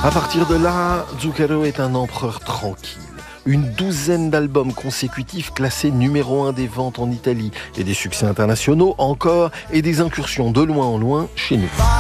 À partir de là, Zucchero est un empereur tranquille. Une douzaine d'albums consécutifs classés numéro 1 des ventes en Italie et des succès internationaux encore et des incursions de loin en loin chez nous.